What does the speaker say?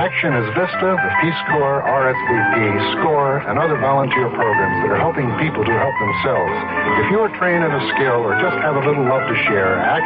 action is VISTA, the Peace Corps, RSVP, SCORE, and other volunteer programs that are helping people to help themselves. If you are trained in a skill or just have a little love to share,